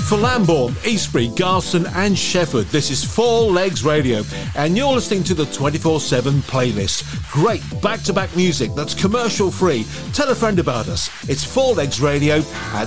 For Lambourne, Eastbury, Garston and Shefford, this is Four Legs Radio, and you're listening to the 24/7 playlist. Great back-to-back music that's commercial free. Tell a friend about us. It's Four Legs Radio at